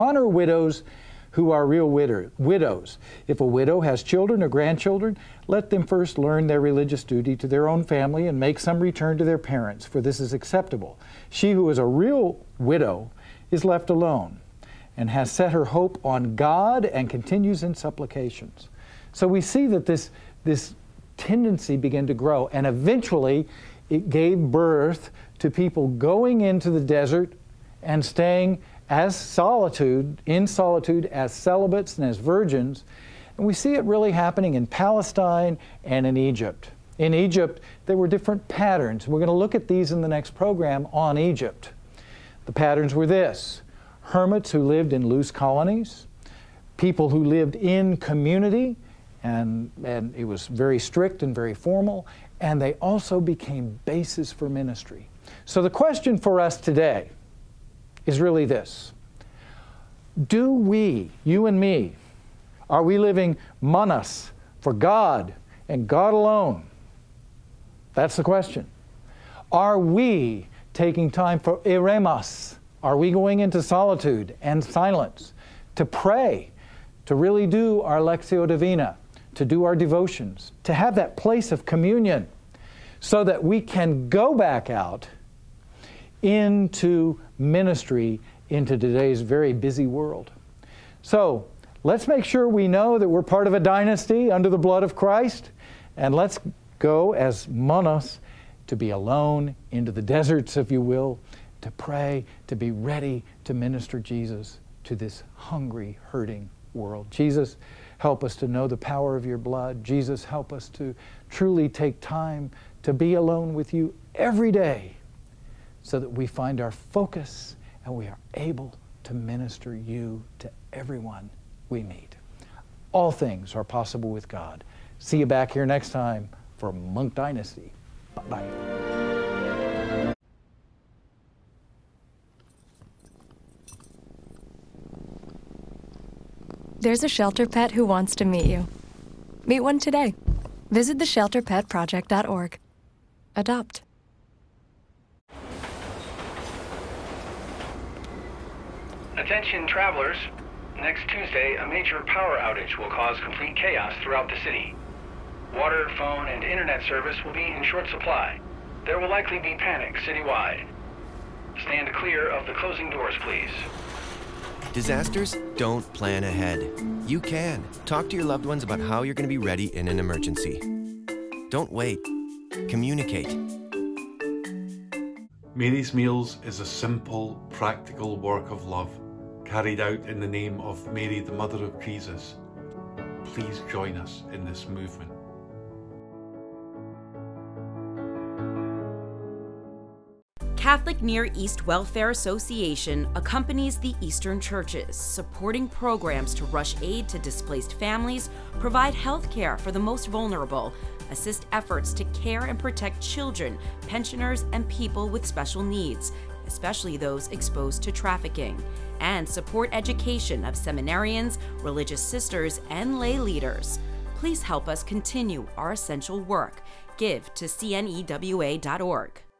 Honor widows who are real widows. If a widow has children or grandchildren, let them first learn their religious duty to their own family and make some return to their parents, for this is acceptable. She who is a real widow is left alone and has set her hope on God and continues in supplications. So we see that this tendency began to grow, and eventually it gave birth to people going into the desert and staying in solitude as celibates and as virgins. And we see it really happening in Palestine and in Egypt. In Egypt, there were different patterns. We're going to look at these in the next program on Egypt. The patterns were this: hermits who lived in loose colonies, people who lived in community, and it was very strict and very formal, and they also became bases for ministry. So the question for us today is really this: do we, you and me, are we living monos, for God and God alone? That's the question. Are we taking time for eremos? Are we going into solitude and silence to pray, to really do our Lectio Divina, to do our devotions, to have that place of communion so that we can go back out into ministry into today's very busy world? So let's make sure we know that we're part of a dynasty under the blood of Christ, and let's go as monos to be alone into the deserts, if you will, to pray, to be ready to minister Jesus to this hungry, hurting world. Jesus, help us to know the power of your blood. Jesus, help us to truly take time to be alone with you every day, so that we find our focus and we are able to minister you to everyone we meet. All things are possible with God. See you back here next time for Monk Dynasty. Bye-bye. There's a shelter pet who wants to meet you. Meet one today. Visit theshelterpetproject.org. Adopt. Attention travelers. Next Tuesday, a major power outage will cause complete chaos throughout the city. Water, phone, and internet service will be in short supply. There will likely be panic citywide. Stand clear of the closing doors, please. Disasters don't plan ahead. You can. Talk to your loved ones about how you're going to be ready in an emergency. Don't wait. Communicate. Mary's Meals is a simple, practical work of love, carried out in the name of Mary, the Mother of Jesus. Please join us in this movement. Catholic Near East Welfare Association accompanies the Eastern churches, supporting programs to rush aid to displaced families, provide health care for the most vulnerable, assist efforts to care and protect children, pensioners, and people with special needs, especially those exposed to trafficking, and support education of seminarians, religious sisters, and lay leaders. Please help us continue our essential work. Give to cnewa.org.